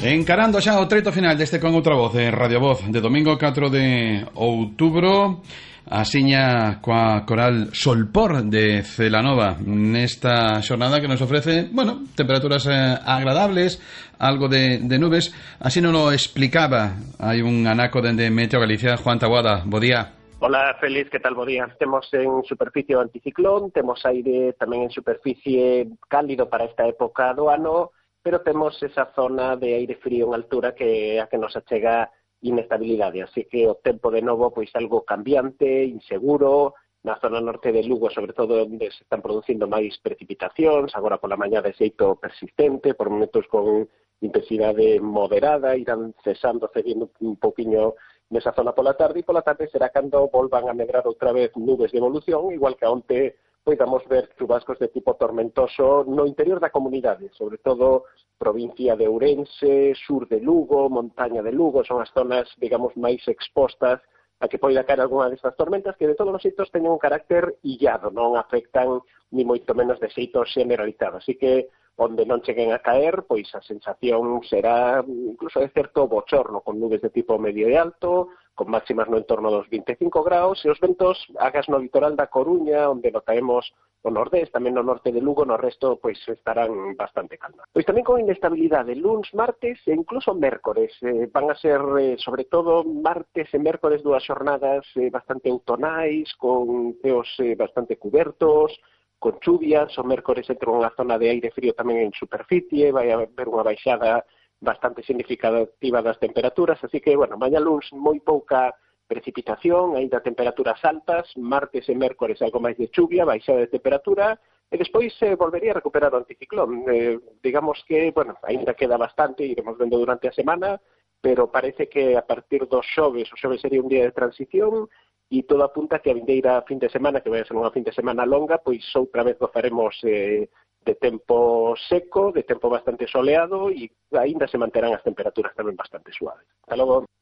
Encarando xa o treito final deste Con Outra Voz de Radio Voz de domingo 4 de outubro, asiña coa coral Solpor de Celanova nesta xornada que nos ofrece, bueno, temperaturas agradables, algo de nubes. Así non o explicaba hai un anaco dende Meteo Galicia. Juan Taboada, bo día. Hola, Félix, que tal? Bo día. Temos en superficie o anticiclón, temos aire tamén en superficie cálido para esta época do ano, pero temos esa zona de aire frío en altura que a que nos achega inestabilidade, así que o tempo de novo pois algo cambiante, inseguro, na zona norte de Lugo, sobre todo onde se están producindo máis precipitacións, agora pola mañá de xeito persistente, por momentos con intensidade moderada, irán cedindo un pouquiño nesa zona pola tarde, e pola tarde será cando volvan a medrar outra vez nubes de evolución, igual que onte podamos ver chubascos de tipo tormentoso no interior da comunidade, sobre todo provincia de Ourense, sur de Lugo, montaña de Lugo, son as zonas, digamos, máis expostas a que poida caer algunha destas tormentas que de todos os xeitos teñen un carácter illado, non afectan ni moito menos de xeito generalizado. Así que onde non cheguen a caer, pois a sensación será incluso de certo bochorno, con nubes de tipo medio e alto, con máximas no entorno dos 25 graus, e os ventos agas no litoral da Coruña, onde notaremos o nordés, tamén no norte de Lugo, no resto pois estarán bastante calmas. Pois tamén con inestabilidade, luns, martes e incluso mércores, van a ser sobre todo martes e mércores dúas xornadas bastante outonais, con ceos bastante cubertos, con chuvias. O mércores entra unha zona de aire frío tamén en superficie, vai haber unha baixada bastante significativa das temperaturas, así que, bueno, mañá luns moi pouca precipitación, aínda temperaturas altas, martes e mércores algo máis de chuvia, baixada de temperatura, e despois volvería a recuperar o anticiclón. Digamos que, bueno, aínda queda bastante, iremos vendo durante a semana, pero parece que a partir dos xoves, o xoves sería un día de transición, e todo apunta que a vindeira fin de semana, que vai a ser unha fin de semana longa, pois outra vez gozaremos de tempo seco, de tempo bastante soleado, e aínda se manterán as temperaturas tamén bastante suaves. Hasta logo.